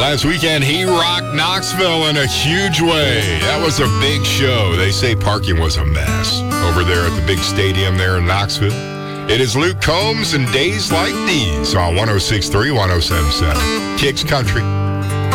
Last weekend, he rocked Knoxville in a huge way. That was a big show. They say parking was a mess over there at the big stadium there in Knoxville. It is Luke Combs and Days Like These on 106.3, 107.7. Kicks Country.